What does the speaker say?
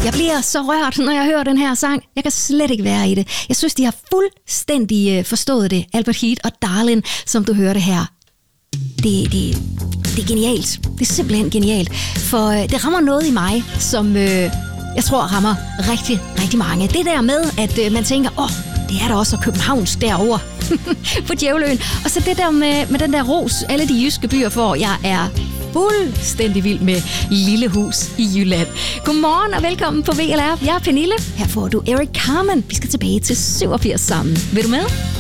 Jeg bliver så rørt, når jeg hører den her sang. Jeg kan slet ikke være i det. Jeg synes, de har fuldstændig forstået det. Albert Heat og Darlin, som du hørte her. Det er genialt. Det er simpelthen genialt. For det rammer noget i mig, som jeg tror rammer rigtig, rigtig mange. Det der med, at man tænker, det er der også Københavns derovre på Djævløen. Og så det der med den der ros, alle de jyske byer får. Jeg er fuldstændig vild med Lillehus i Jylland. Godmorgen og velkommen på VLR. Jeg er Pernille. Her får du Eric Carmen. Vi skal tilbage til 87 sammen. Vil du med?